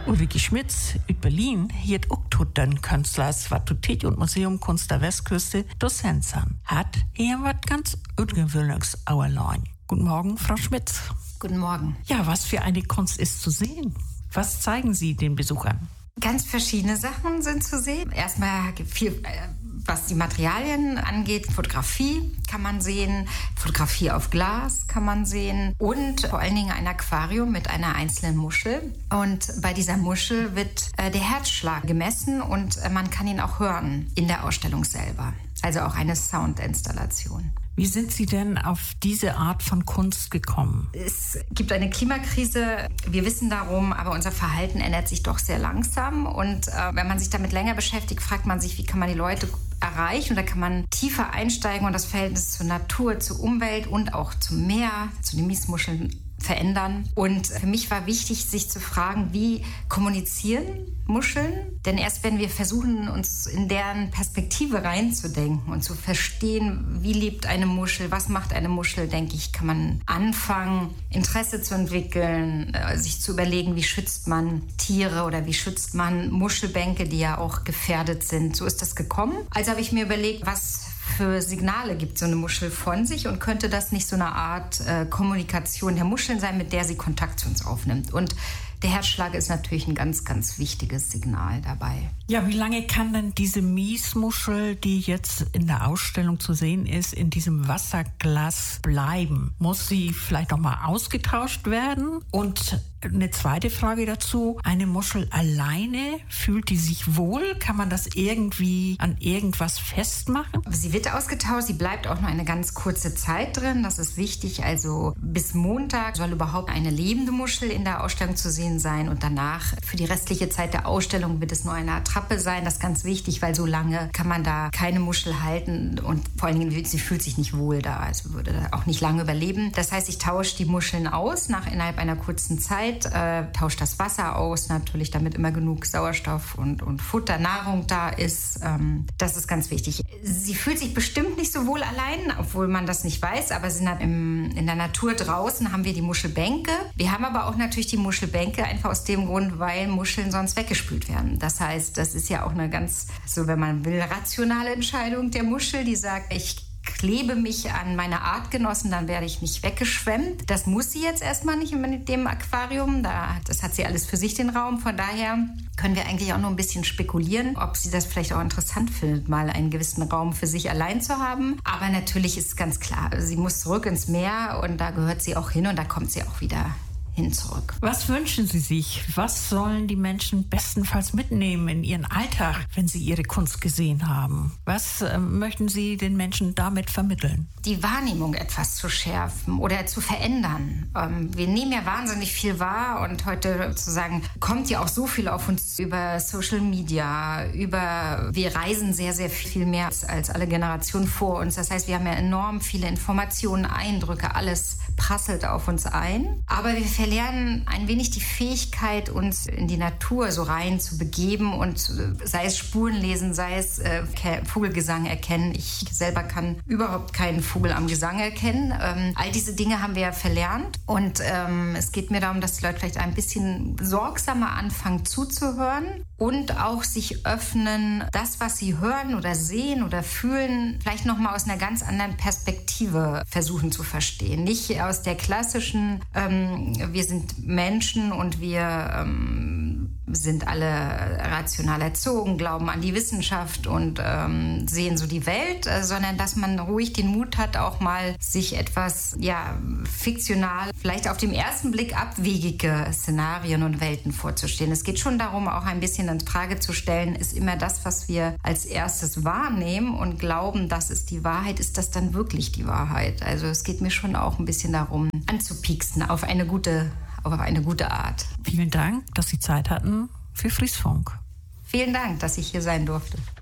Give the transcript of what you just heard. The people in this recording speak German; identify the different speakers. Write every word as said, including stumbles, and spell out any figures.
Speaker 1: Ulrike Schmitz in Berlin hielt auch den Künstlers, was Tut und Museum Kunst der Westküste Dozent sind. Hat hier was ganz Ungewöhnliches auerlein. Guten Morgen, Frau Schmitz.
Speaker 2: Guten Morgen.
Speaker 1: Ja, was für eine Kunst ist zu sehen? Was zeigen Sie den Besuchern?
Speaker 2: Ganz verschiedene Sachen sind zu sehen. Erstmal gibt viel, was die Materialien angeht. Fotografie kann man sehen, Fotografie auf Glas kann man sehen und vor allen Dingen ein Aquarium mit einer einzelnen Muschel. Und bei dieser Muschel wird äh, der Herzschlag gemessen und äh, man kann ihn auch hören in der Ausstellung selber. Also auch eine Soundinstallation.
Speaker 1: Wie sind Sie denn auf diese Art von Kunst gekommen?
Speaker 2: Es gibt eine Klimakrise, wir wissen darum, aber unser Verhalten ändert sich doch sehr langsam. Und äh, wenn man sich damit länger beschäftigt, fragt man sich, wie kann man die Leute erreichen? Und da kann man tiefer einsteigen und das Verhältnis zur Natur, zur Umwelt und auch zum Meer, zu den Miesmuscheln verändern. Und für mich war wichtig, sich zu fragen, wie kommunizieren Muscheln? Denn erst wenn wir versuchen, uns in deren Perspektive reinzudenken und zu verstehen, wie lebt eine Muschel, was macht eine Muschel, denke ich, kann man anfangen, Interesse zu entwickeln, sich zu überlegen, wie schützt man Tiere oder wie schützt man Muschelbänke, die ja auch gefährdet sind. So ist das gekommen. Also habe ich mir überlegt, was für Signale gibt so eine Muschel von sich und könnte das nicht so eine Art äh, Kommunikation der Muscheln sein, mit der sie Kontakt zu uns aufnimmt. Und der Herzschlag ist natürlich ein ganz, ganz wichtiges Signal dabei.
Speaker 1: Ja, wie lange kann denn diese Miesmuschel, die jetzt in der Ausstellung zu sehen ist, in diesem Wasserglas bleiben? Muss sie vielleicht noch mal ausgetauscht werden? Und eine zweite Frage dazu, eine Muschel alleine, fühlt die sich wohl? Kann man das irgendwie an irgendwas festmachen?
Speaker 2: Sie wird ausgetauscht, sie bleibt auch nur eine ganz kurze Zeit drin, das ist wichtig. Also bis Montag soll überhaupt eine lebende Muschel in der Ausstellung zu sehen sein und danach für die restliche Zeit der Ausstellung wird es nur eine Attrappe sein. Das ist ganz wichtig, weil so lange kann man da keine Muschel halten und vor allen Dingen, sie fühlt sich nicht wohl da, also würde auch nicht lange überleben. Das heißt, ich tausche die Muscheln aus nach innerhalb einer kurzen Zeit. Äh, tauscht das Wasser aus, natürlich, damit immer genug Sauerstoff und, und Futter, Nahrung da ist. Ähm, das ist ganz wichtig. Sie fühlt sich bestimmt nicht so wohl allein, obwohl man das nicht weiß, aber sie hat im, in der Natur draußen haben wir die Muschelbänke. Wir haben aber auch natürlich die Muschelbänke einfach aus dem Grund, weil Muscheln sonst weggespült werden. Das heißt, das ist ja auch eine ganz, so wenn man will, rationale Entscheidung der Muschel, die sagt, ich klebe mich an meine Artgenossen, dann werde ich nicht weggeschwemmt. Das muss sie jetzt erstmal nicht mit dem Aquarium. Da, das hat sie alles für sich, den Raum. Von daher können wir eigentlich auch nur ein bisschen spekulieren, ob sie das vielleicht auch interessant findet, mal einen gewissen Raum für sich allein zu haben. Aber natürlich ist ganz klar, sie muss zurück ins Meer und da gehört sie auch hin und da kommt sie auch wieder hin zurück.
Speaker 1: Was wünschen Sie sich? Was sollen die Menschen bestenfalls mitnehmen in ihren Alltag, wenn sie ihre Kunst gesehen haben? Was äh, möchten Sie den Menschen damit vermitteln?
Speaker 2: Die Wahrnehmung etwas zu schärfen oder zu verändern. Ähm, wir nehmen ja wahnsinnig viel wahr und heute sozusagen kommt ja auch so viel auf uns über Social Media, über, wir reisen sehr, sehr viel mehr als, als alle Generationen vor uns. Das heißt, wir haben ja enorm viele Informationen, Eindrücke, alles prasselt auf uns ein. Aber wir verlernen ein wenig die Fähigkeit, uns in die Natur so rein zu begeben und sei es Spuren lesen, sei es äh, Vogelgesang erkennen. Ich selber kann überhaupt keinen Vogel am Gesang erkennen. Ähm, all diese Dinge haben wir verlernt und ähm, es geht mir darum, dass die Leute vielleicht ein bisschen sorgsamer anfangen zuzuhören und auch sich öffnen, das, was sie hören oder sehen oder fühlen, vielleicht nochmal aus einer ganz anderen Perspektive versuchen zu verstehen. Nicht aus der klassischen, ähm, wir sind Menschen und wir ähm, sind alle rational erzogen, glauben an die Wissenschaft und ähm, sehen so die Welt, äh, sondern dass man ruhig den Mut hat, auch mal sich etwas ja, fiktional, vielleicht auf den ersten Blick abwegige Szenarien und Welten vorzustellen. Es geht schon darum, auch ein bisschen in Frage zu stellen, ist immer das, was wir als erstes wahrnehmen und glauben, das ist die Wahrheit, ist das dann wirklich die Wahrheit? Also es geht mir schon auch ein bisschen darum, anzupieksen auf eine gute, auf eine gute Art.
Speaker 1: Vielen Dank, dass Sie Zeit hatten für Friesfunk.
Speaker 2: Vielen Dank, dass ich hier sein durfte.